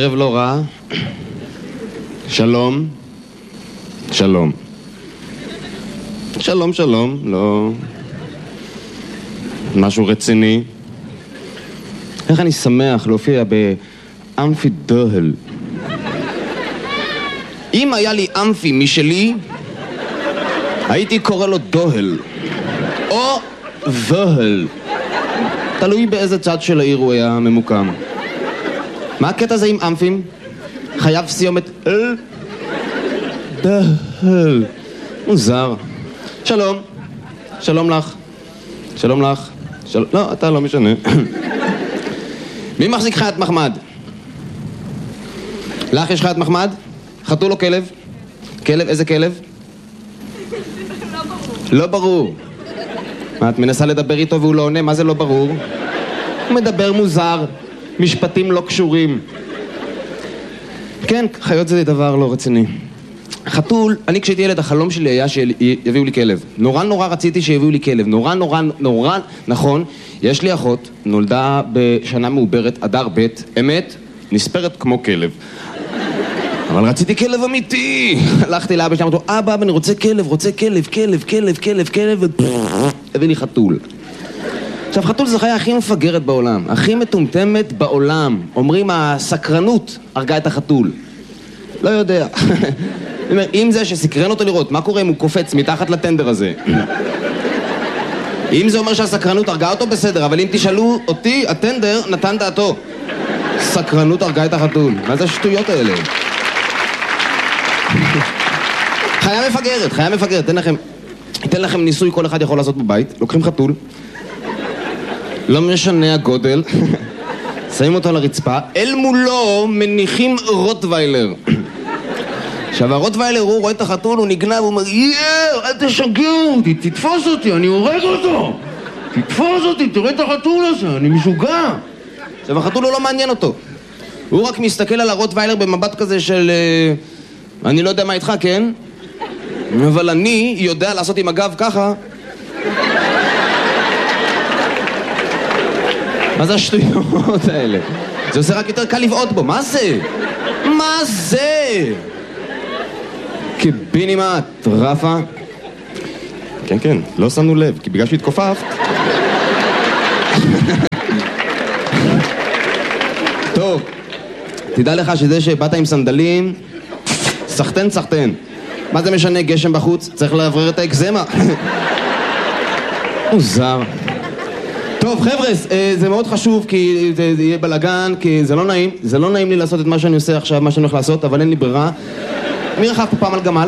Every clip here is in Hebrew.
ערב לא רע. שלום. שלום. שלום, שלום. לא... משהו רציני. איך אני שמח להופיע באמפי דוהל. אם היה לי אמפי משלי, הייתי קורא לו דוהל. או דוהל. תלוי באיזה צד של העיר הוא היה ממוקם. מה הקטע הזה עם אמפים? חייב סיומת אל? דהל. מוזר. שלום. שלום לך. שלום לך. לא, אתה לא משנה. מי מחזיק חיית מחמד? לך יש חיית מחמד? חתול או כלב? כלב? איזה כלב? לא ברור. לא ברור. מה, את מנסה לדבר איתו והוא לא עונה? מה זה לא ברור? הוא מדבר מוזר. משפטים לא קשורים. כן, חיות זה דבר לא רציני. חתול, אני כשהייתי ילד, החלום שלי היה שיביאו לי כלב. נורא רציתי שיביאו לי כלב. נורא, נכון. יש לי אחות, נולדה בשנה מעוברת, אדר ב', אמת, נספרת כמו כלב. אבל רציתי כלב אמיתי. הלכתי לאבא שלי, אמרתי לו, אבא, אני רוצה כלב, הביא לי חתול. עכשיו, חתול זה חיה הכי מפגרת בעולם, הכי מטומטמת בעולם. אומרים, הסקרנות הרגה את החתול. לא יודע. אם זה שסקרן אותו לראות, מה קורה אם הוא קופץ מתחת לטנדר הזה? אם זה אומר שהסקרנות הרגה אותו, בסדר, אבל אם תשאלו אותי, הטנדר נתן דעתו. סקרנות הרגה את החתול. מה זה השטויות האלה? חיה מפגרת. אתן לכם ניסוי, כל אחד יכול לעשות בבית. לוקחים חתול, לא משנה הגודל, שמים אותו על הרצפה, אל מולו מניחים רוטוויילר. עכשיו הרוטוויילר, הוא רואה את החתול, הוא נגנב, הוא אומר, אל תשגע אותי, תתפוס אותי, אני הורג אותו. תתפוס אותי, תראה את החתול הזה, אני משוגע. עכשיו החתול הוא לא מעניין אותו. הוא רק מסתכל על הרוטוויילר במבט כזה של... אני לא יודע מה איתך, כן? אבל אני יודע לעשות עם הגב ככה. מה זה השטויות האלה? זה עושה רק יותר קל לבעוט בו. מה זה? מה זה? קיבינימט, רפה. כן, לא שמנו לב, כי בגלל שהתכופפת. טוב, תדע לך שזה שבאת עם סנדלים, סחטן. מה זה משנה, גשם בחוץ? צריך לעברר את האקזמה. מוזר. טוב, חבר'ה, זה מאוד חשוב כי זה יהיה בלגן, כי זה לא נעים. זה לא נעים לי לעשות את מה שאני עושה עכשיו, מה שאני הולך לעשות, אבל אין לי ברירה. מי רכב פה פעם על גמל?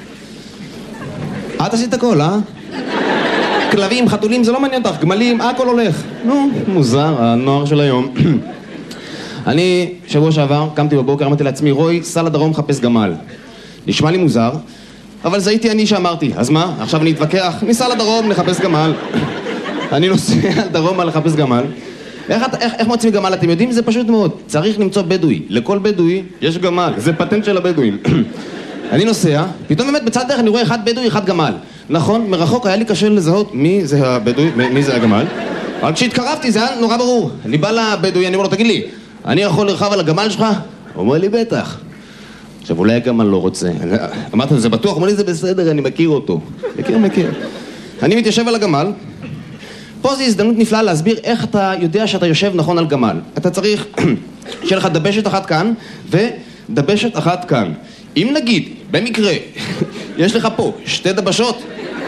את עשית הכל, כלבים, חתולים, זה לא מעניין אותך, גמלים, הכל הולך. נו, מוזר, הנוער של היום. אני, שבוע שעבר, קמתי בבוקר, אמרתי לעצמי, רוי, סע לדרום מחפש גמל. נשמע לי מוזר, אבל זה הייתי אני שאמרתי. אז מה? עכשיו אני אתווכח, ניסע לדרום, נחפש גמל. אני נוסע לדרום על לחפש גמל. איך מוצאים גמל? אתם יודעים? זה פשוט מאוד. צריך למצוא בדואי. לכל בדואי יש גמל. זה פטנט של הבדואים. אני נוסע, פתאום באמת בצד דרך אני רואה אחד בדואי, אחד גמל. נכון, מרחוק היה לי קשה לזהות מי זה הבדואי, מי זה הגמל. אבל כשהתקרבתי זה היה נורא ברור. אני בא לבדואי, אני אומר לו, תגיד לי, אני יכול לרכב על הגמל שלך? הוא אומר לי, בטח. עכשיו, אולי הגמל לא רוצה. אמרתי לו, זה בטוח? אומר לי, זה בסדר, אני מכיר אותו. מכיר. אני מתיישב על הגמל. פה זו הזדמנות נפלאה להסביר איך אתה יודע שאתה יושב נכון על גמל. אתה צריך שיהיה לך דבשת אחת כאן ודבשת אחת כאן. אם נגיד, במקרה, יש לך פה שתי דבשות,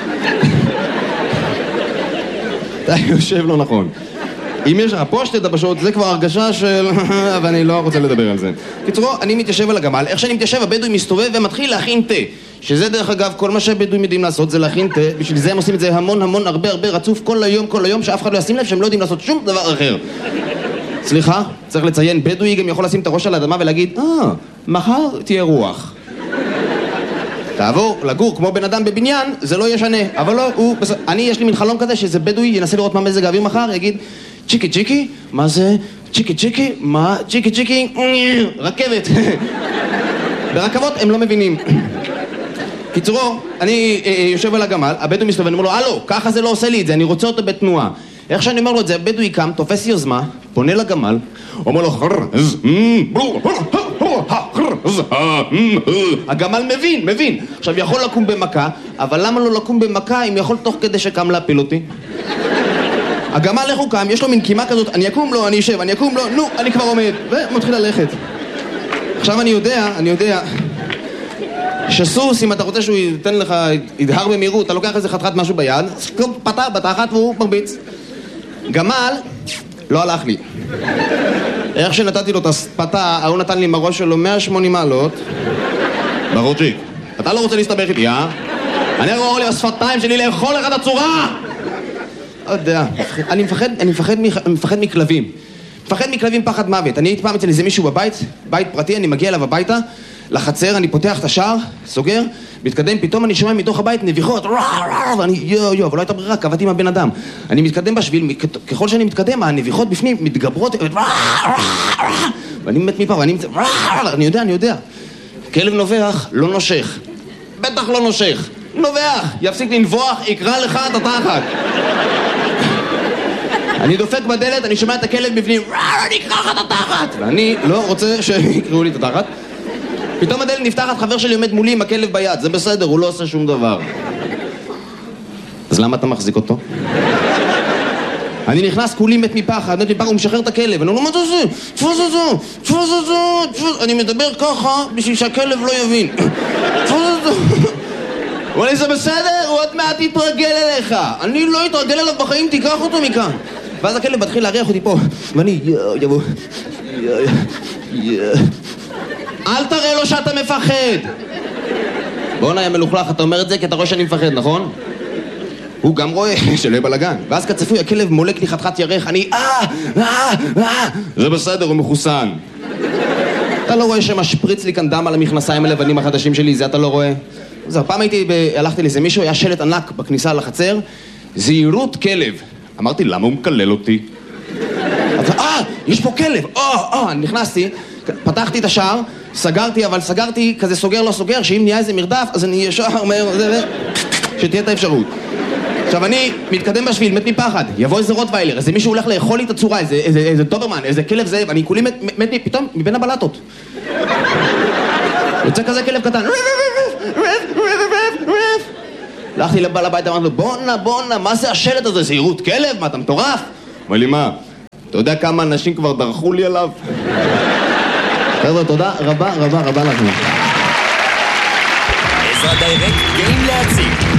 אתה יושב לא נכון. אם יש לך פה שתי דבשות, זה כבר הרגשה של... אבל אני לא רוצה לדבר על זה. קיצורו, אני מתיישב על הגמל. איך שאני מתיישב, הבדואי מסתובב ומתחיל להכין תה. שזה דרך אגב, כל מה שהבדואים יודעים לעשות זה להכין תה. בשביל זה הם עושים את זה המון, הרבה רצוף כל היום, שאף אחד לא ישים לב שהם לא יודעים לעשות שום דבר אחר. סליחה, צריך לציין, בדואי גם יכול לשים את הראש על האדמה ולהגיד, מחר תהיה רוח. תעבור לגור כמו בן אדם בבניין, זה לא ישנה. אבל לא, יש לי מין חלום כזה שזה בדואי ינסה לראות מה מזג האוויר מחר, יגיד, צ'יקי, מה זה? צ'יקי, מה? צ'יקי, רכבת. ברכבות הם לא מבינים. קיצורו, אני יושב על הגמל, הבדואי מסתובב, אני אומר לו, הלו, ככה זה לא עושה לי את זה, אני רוצה אותו בתנועה. איך שאני אומר לו את זה, הבדואי קם, תופס יוזמה, פונה לגמל, אומר לו, הגמל מבין. עכשיו, יכול לקום במכה, אבל למה לא לקום במכה אם יכול תוך כדי שקם להפיל אותי? הגמל איך הוא קם, יש לו מין קימה כזאת, אני אקום לו, אני אשב, אני אקום לו, נו, אני כבר עומד, ומתחיל ללכת. עכשיו אני יודע, שסוס, אם אתה רוצה שהוא ייתן לך, ידהר במהירות, אתה לוקח איזה חתיכת משהו ביד, פתח בתחת והוא מרביץ. גמל, לא הלך לי. איך שנתתי לו את הספתה, הוא נתן לי עם הראש שלו 180 מעלות. ברוצ'יק, אתה לא רוצה להסתבך איתי, אה? אני רואה לי בשפתיים שלי לאכול לך את הצורה! לא יודע, אני מפחד מכלבים. מפחד מכלבים פחד מוות. אני הייתי פעם אצל איזה מישהו בבית, בית פרטי, אני מגיע אליו הביתה, לחצר, אני פותח את השער, סוגר, מתקדם, פתאום אני שומע מתוך הבית נביחות, ואני אבל לא הייתה ברירה, קבעתי עם הבן אדם. אני מתקדם בשביל, ככל שאני מתקדם, הנביחות בפנים מתגברות, ואני מת מפה, אני יודע. כלב נובח, לא נושך. בטח לא נושך. נובח, יפסיק לנבוח, יקרא לך את התחת. אני דופק בדלת, אני שומע את הכלב בפנים, אני אקרא לך את התחת. ואני לא רוצה שיקראו לי את התחת. פתאום הדלת נפתחת, חבר שלי עומד מולי עם הכלב ביד, זה בסדר, הוא לא עושה שום דבר. אז למה אתה מחזיק אותו? אני נכנס כולי מת מפחד, הוא משחרר את הכלב, אני אומר, מה אתה עושה? תפוס אותו, אני מדבר ככה בשביל שהכלב לא יבין. תפוס אותו. אבל זה בסדר, הוא עוד מעט יתרגל אליך. אני לא אתרגל אליו בחיים, תיקח אותו מכאן. ואז הכלב מתחיל להריח אותי פה, ואני יבוא. אל תראה לו שאתה מפחד. בוא'נה, יא מלוכלך, אתה אומר את זה כי אתה רואה שאני מפחד, נכון? הוא גם רואה שלא יהיה בלגן. ואז כצפוי, הכלב מולק לי חתיכת ירך, אני זה בסדר, הוא מחוסן. אתה לא רואה שמשפריץ לי כאן דם על המכנסיים הלבנים החדשים שלי, זה אתה לא רואה? אז הפעם הלכתי לאיזה מישהו, היה שלט ענק בכניסה לחצר, זהירות כלב. אמרתי, למה הוא מקלל אותי? אז, יש פה כלב, אני נכנסתי, פתחתי את השער, סגרתי, אבל סגרתי כזה סוגר לא סוגר, שאם נהיה איזה מרדף, אז אני ישר מהר, שתהיה את האפשרות. עכשיו אני מתקדם בשביל, מת מפחד, יבוא איזה רוטוויילר, איזה מישהו הולך לאכול לי את הצורה, איזה דוברמן, איזה כלב זאב, אני כולי מת פתאום מבין הבלטות. יוצא כזה כלב קטן, הלכתי לבעל הבית, אמרתי לו, בואנה, מה זה השלט הזה? זהירות כלב? מה, אתה מטורף? אומר לי, מה? אתה יודע כמה אנשים כבר דרכו לי עליו? חבר'ה, תודה רבה לכם. עזרא דיירקט גאים להציג